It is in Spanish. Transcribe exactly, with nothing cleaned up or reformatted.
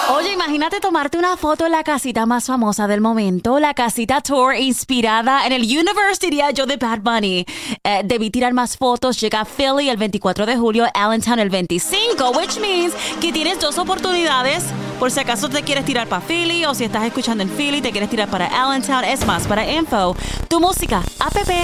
Oye, imagínate tomarte una foto en la casita más famosa del momento, la casita tour inspirada en el universe, diría yo, de Bad Bunny. Eh, debí tirar más fotos. Llega a Philly el veinticuatro de julio, Allentown el veinticinco, which means que tienes dos oportunidades. Por si acaso te quieres tirar para Philly o si estás escuchando en Philly, te quieres tirar para Allentown. Es más, para info, tu música, app.